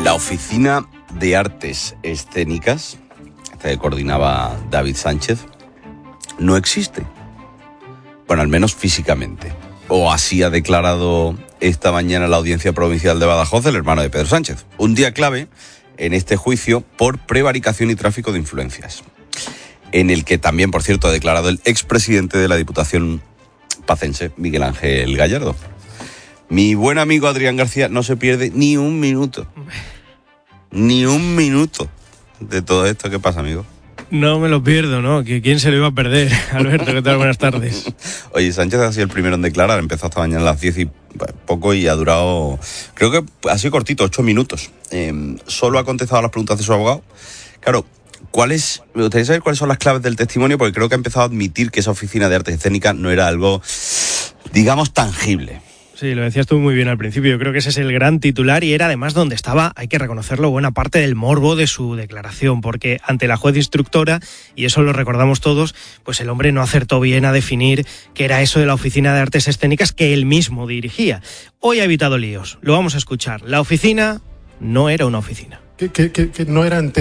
La Oficina de Artes Escénicas, que coordinaba David Sánchez, no existe. Bueno, al menos físicamente. O así ha declarado esta mañana en la Audiencia Provincial de Badajoz el hermano de Pedro Sánchez. Un día clave en este juicio por prevaricación y tráfico de influencias, en el que también, por cierto, ha declarado el expresidente de la Diputación pacense, Miguel Ángel Gallardo. Mi buen amigo Adrián García no se pierde ni un minuto. Ni un minuto de todo esto. ¿Qué pasa, amigo? No me lo pierdo, ¿no? ¿Quién se lo iba a perder? Alberto, ¿qué tal? Buenas tardes. Oye, Sánchez ha sido el primero en declarar. Empezó esta mañana a las 10 y poco y ha durado, creo que ha sido cortito, 8 minutos. Solo ha contestado a las preguntas de su abogado. Claro, me gustaría saber cuáles son las claves del testimonio, porque creo que ha empezado a admitir que esa oficina de artes escénicas no era algo, digamos, tangible. Sí, lo decías tú muy bien al principio. Yo creo que ese es el gran titular y era además donde estaba, hay que reconocerlo, buena parte del morbo de su declaración, porque ante la juez instructora, y eso lo recordamos todos, pues el hombre no acertó bien a definir qué era eso de la Oficina de Artes Escénicas que él mismo dirigía. Hoy ha evitado líos, lo vamos a escuchar. La oficina no era una oficina. Que no era